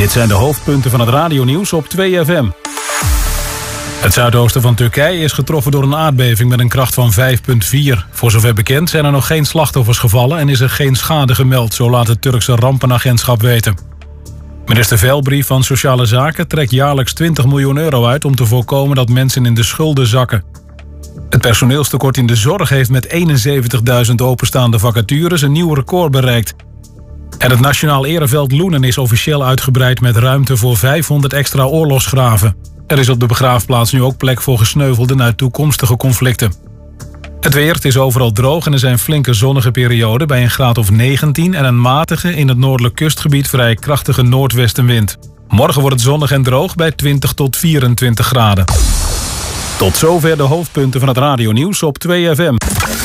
Dit zijn de hoofdpunten van het radionieuws op 2FM. Het zuidoosten van Turkije is getroffen door een aardbeving met een kracht van 5,4. Voor zover bekend zijn er nog geen slachtoffers gevallen en is er geen schade gemeld, zo laat het Turkse rampenagentschap weten. Minister Velbrief van Sociale Zaken trekt jaarlijks 20 miljoen euro uit om te voorkomen dat mensen in de schulden zakken. Het personeelstekort in de zorg heeft met 71.000 openstaande vacatures een nieuw record bereikt. En het Nationaal Ereveld Loenen is officieel uitgebreid met ruimte voor 500 extra oorlogsgraven. Er is op de begraafplaats nu ook plek voor gesneuvelden uit toekomstige conflicten. Het weer, het is overal droog en er zijn flinke zonnige perioden bij een graad of 19 en een matige, in het noordelijk kustgebied vrij krachtige noordwestenwind. Morgen wordt het zonnig en droog bij 20 tot 24 graden. Tot zover de hoofdpunten van het radionieuws op 2FM.